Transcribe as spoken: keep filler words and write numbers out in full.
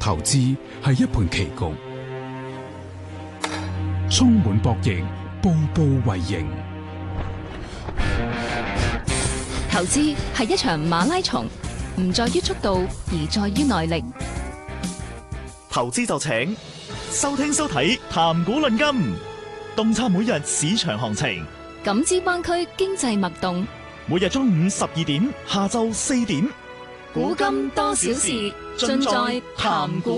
投資係一盤棋局，充滿博弈，步步為營。 投資係一場馬拉松，唔在於速度，而在於耐力。 投資就請收聽收睇談股論金，洞察每日市場行情， 感知灣區經濟脈動。 每日中午十二點，下晝四點， 古今多少事，盡在談股。